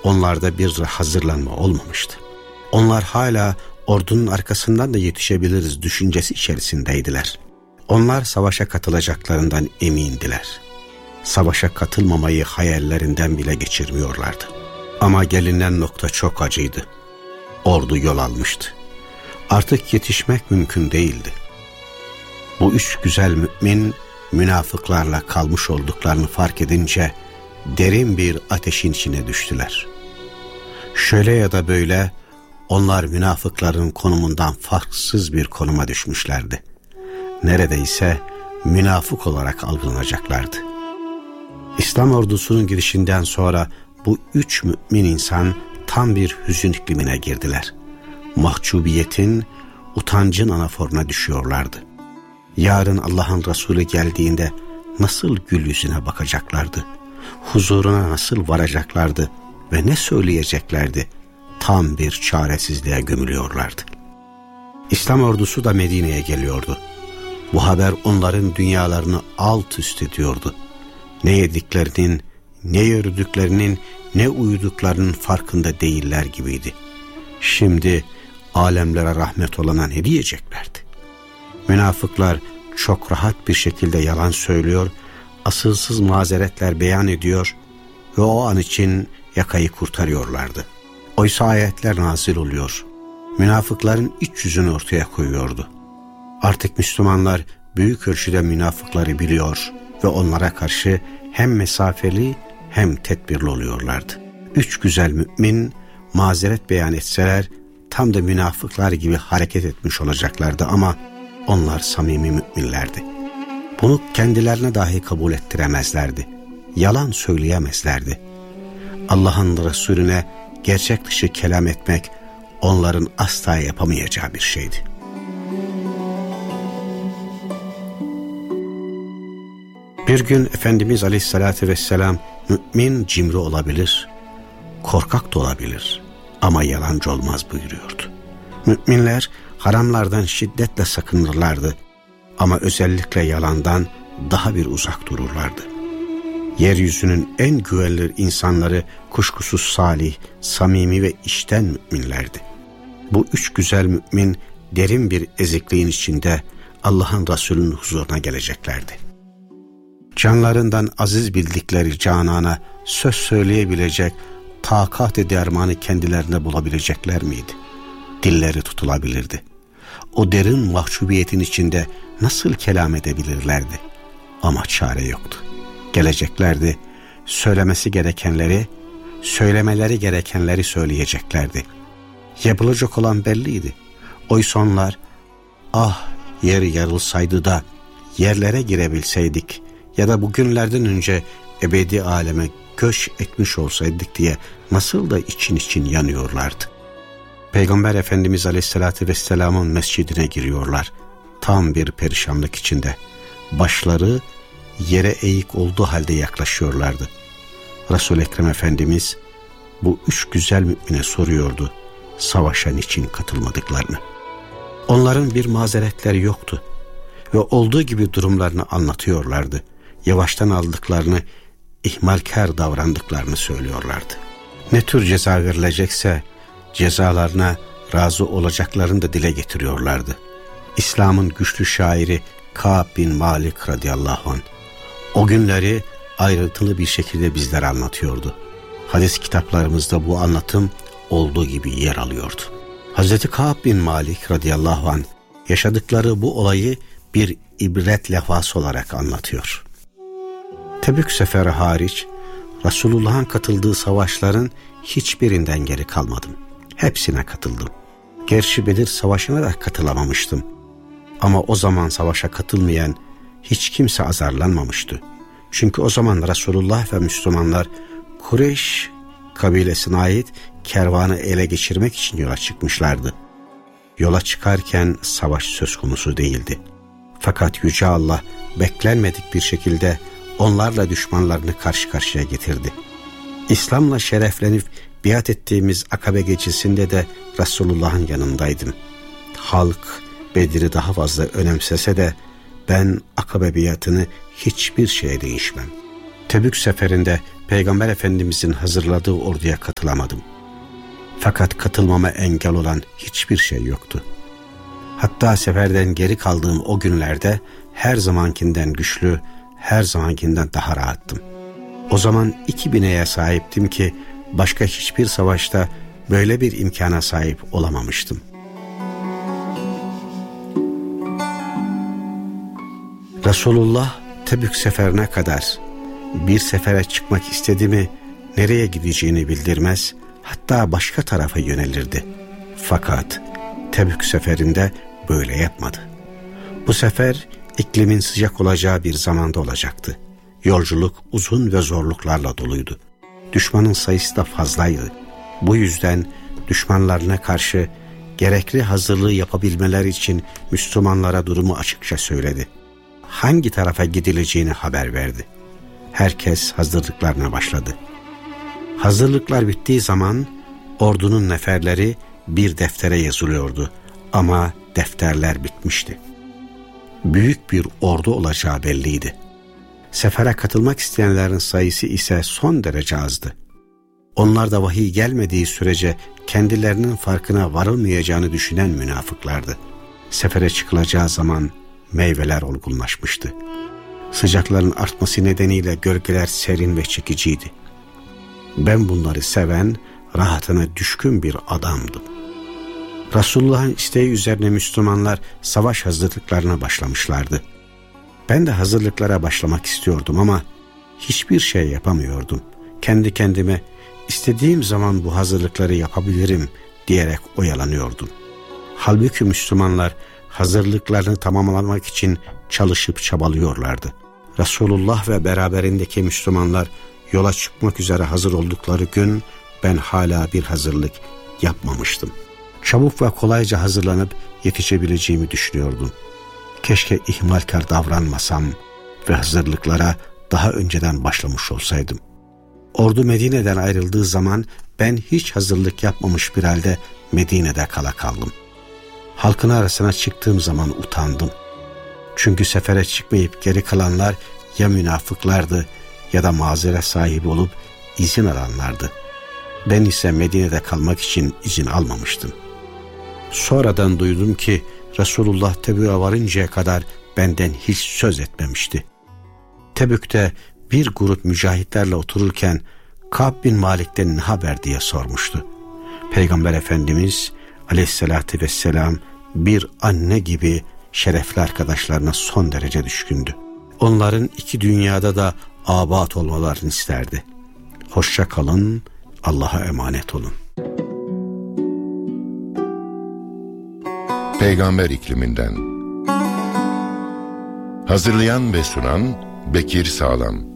onlarda bir hazırlanma olmamıştı. Onlar hala ordunun arkasından da yetişebiliriz düşüncesi içerisindeydiler. Onlar savaşa katılacaklarından emindiler. Savaşa katılmamayı hayallerinden bile geçirmiyorlardı. Ama gelinen nokta çok acıydı. Ordu yol almıştı. Artık yetişmek mümkün değildi. Bu üç güzel mümin münafıklarla kalmış olduklarını fark edince derin bir ateşin içine düştüler. Şöyle ya da böyle onlar münafıkların konumundan farksız bir konuma düşmüşlerdi. Neredeyse münafık olarak algılanacaklardı. İslam ordusunun girişinden sonra bu üç mümin insan tam bir hüzün iklimine girdiler. Mahcubiyetin, utancın anaforuna düşüyorlardı. Yarın Allah'ın Resulü geldiğinde nasıl gül yüzüne bakacaklardı? Huzuruna nasıl varacaklardı ve ne söyleyeceklerdi? Tam bir çaresizliğe gömülüyorlardı. İslam ordusu da Medine'ye geliyordu. Bu haber onların dünyalarını alt üst ediyordu. Ne yediklerinin, ne yürüdüklerinin, ne uyuduklarının farkında değiller gibiydi. Şimdi alemlere rahmet olana ne diyeceklerdi? Münafıklar çok rahat bir şekilde yalan söylüyor, asılsız mazeretler beyan ediyor ve o an için yakayı kurtarıyorlardı. Oysa ayetler nazil oluyor. Münafıkların iç yüzünü ortaya koyuyordu. Artık Müslümanlar büyük ölçüde münafıkları biliyor ve onlara karşı hem mesafeli hem tedbirli oluyorlardı. Üç güzel mümin mazeret beyan etseler tam da münafıklar gibi hareket etmiş olacaklardı ama onlar samimi müminlerdi. Bunu kendilerine dahi kabul ettiremezlerdi. Yalan söyleyemezlerdi. Allah'ın Resulüne gerçek dışı kelam etmek onların asla yapamayacağı bir şeydi. Bir gün Efendimiz Aleyhisselatü Vesselam mümin cimri olabilir, korkak da olabilir ama yalancı olmaz buyuruyordu. Müminler haramlardan şiddetle sakınırlardı ama özellikle yalandan daha bir uzak dururlardı. Yeryüzünün en güvenilir insanları kuşkusuz salih, samimi ve içten müminlerdi. Bu üç güzel mümin derin bir ezikliğin içinde Allah'ın Resulü'nün huzuruna geleceklerdi. Canlarından aziz bildikleri Canan'a söz söyleyebilecek takat-ı dermanı kendilerine bulabilecekler miydi? Dilleri tutulabilirdi. O derin mahcubiyetin içinde nasıl kelam edebilirlerdi? Ama çare yoktu. Geleceklerdi, söylemesi gerekenleri, söylemeleri gerekenleri söyleyeceklerdi. Yapılacak olan belliydi. Oysa onlar, ah yer yarılsaydı da yerlere girebilseydik ya da bugünlerden önce ebedi aleme göç etmiş olsaydık diye nasıl da için için yanıyorlardı. Peygamber Efendimiz Aleyhisselatü Vesselam'ın mescidine giriyorlar. Tam bir perişanlık içinde. Başları yere eğik olduğu halde yaklaşıyorlardı. Resul-i Ekrem Efendimiz bu üç güzel mümine soruyordu savaşa niçin katılmadıklarını. Onların bir mazeretleri yoktu ve olduğu gibi durumlarını anlatıyorlardı. Yavaştan aldıklarını, ihmalkar davrandıklarını söylüyorlardı. Ne tür ceza verilecekse cezalarına razı olacaklarını da dile getiriyorlardı. İslam'ın güçlü şairi Ka'b bin Malik radıyallahu anh o günleri ayrıntılı bir şekilde bizlere anlatıyordu. Hadis kitaplarımızda bu anlatım olduğu gibi yer alıyordu. Hazreti Ka'b bin Malik radıyallahu anh yaşadıkları bu olayı bir ibret levhası olarak anlatıyor. Tebük seferi hariç Resulullah'ın katıldığı savaşların hiçbirinden geri kalmadım. Hepsine katıldım. Gerçi Bedir Savaşı'na da katılamamıştım. Ama o zaman savaşa katılmayan hiç kimse azarlanmamıştı. Çünkü o zaman Resulullah ve Müslümanlar Kureyş kabilesine ait kervanı ele geçirmek için yola çıkmışlardı. Yola çıkarken savaş söz konusu değildi. Fakat Yüce Allah beklenmedik bir şekilde onlarla düşmanlarını karşı karşıya getirdi. İslam'la şereflenip biat ettiğimiz Akabe gecesinde de Resulullah'ın yanındaydım. Halk Bedir'i daha fazla önemsese de ben Akabe biatını hiçbir şeye değişmem. Tebük seferinde Peygamber Efendimizin hazırladığı orduya katılamadım. Fakat katılmama engel olan hiçbir şey yoktu. Hatta seferden geri kaldığım o günlerde her zamankinden güçlü, her zamankinden daha rahattım. O zaman 2 bineğe sahiptim ki başka hiçbir savaşta böyle bir imkana sahip olamamıştım. Resulullah Tebük seferine kadar bir sefere çıkmak istedi mi nereye gideceğini bildirmez, hatta başka tarafa yönelirdi. Fakat Tebük seferinde böyle yapmadı. Bu sefer iklimin sıcak olacağı bir zamanda olacaktı. Yolculuk uzun ve zorluklarla doluydu. Düşmanın sayısı da fazlaydı. Bu yüzden düşmanlarına karşı gerekli hazırlığı yapabilmeleri için Müslümanlara durumu açıkça söyledi. Hangi tarafa gidileceğini haber verdi. Herkes hazırlıklarına başladı. Hazırlıklar bittiği zaman ordunun neferleri bir deftere yazılıyordu ama defterler bitmişti. Büyük bir ordu olacağı belliydi. Sefere katılmak isteyenlerin sayısı ise son derece azdı. Onlar da vahiy gelmediği sürece kendilerinin farkına varılmayacağını düşünen münafıklardı. Sefere çıkılacağı zaman meyveler olgunlaşmıştı. Sıcakların artması nedeniyle gölgeler serin ve çekiciydi. Ben bunları seven, rahatına düşkün bir adamdım. Resulullah'ın isteği üzerine Müslümanlar savaş hazırlıklarına başlamışlardı. Ben de hazırlıklara başlamak istiyordum ama hiçbir şey yapamıyordum. Kendi kendime istediğim zaman bu hazırlıkları yapabilirim diyerek oyalanıyordum. Halbuki Müslümanlar hazırlıklarını tamamlamak için çalışıp çabalıyorlardı. Resulullah ve beraberindeki Müslümanlar yola çıkmak üzere hazır oldukları gün ben hala bir hazırlık yapmamıştım. Çabuk ve kolayca hazırlanıp yetişebileceğimi düşünüyordum. Keşke ihmalkar davranmasam ve hazırlıklara daha önceden başlamış olsaydım. Ordu Medine'den ayrıldığı zaman ben hiç hazırlık yapmamış bir halde Medine'de kala kaldım. Halkın arasına çıktığım zaman utandım. Çünkü sefere çıkmayıp geri kalanlar ya münafıklardı ya da mazeret sahibi olup izin alanlardı. Ben ise Medine'de kalmak için izin almamıştım. Sonradan duydum ki Resulullah Tebük'e varıncaya kadar benden hiç söz etmemişti. Tebük'te bir grup mücahitlerle otururken Ka'b bin Malik'ten ne haber diye sormuştu. Peygamber Efendimiz Aleyhisselatü Vesselam bir anne gibi şerefli arkadaşlarına son derece düşkündü. Onların 2 dünyada da abat olmalarını isterdi. Hoşça kalın, Allah'a emanet olun. Peygamber ikliminden. Hazırlayan ve sunan Bekir Sağlam.